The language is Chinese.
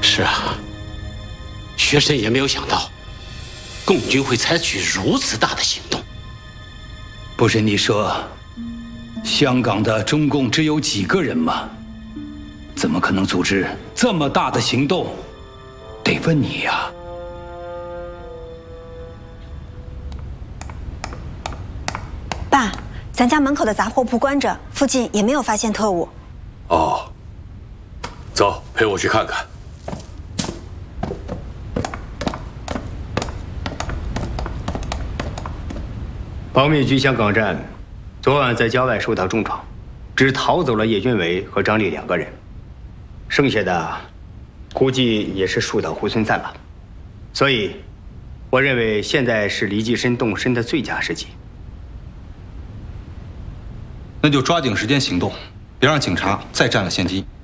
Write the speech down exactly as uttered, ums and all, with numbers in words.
是啊，学生也没有想到，共军会采取如此大的行动。 不是你说，香港的中共只有几个人吗？怎么可能组织这么大的行动？得问你呀。 爸，咱家门口的杂货铺关着，附近也没有发现特务。 哦，走，陪我去看看。 保密局香港站昨晚在郊外受到重创，只逃走了叶军伟和张丽两个人，剩下的估计也是树倒猢狲散吧。所以，我认为现在是黎继深动身的最佳时机。 那就抓紧时间行动，别让警察再占了先机。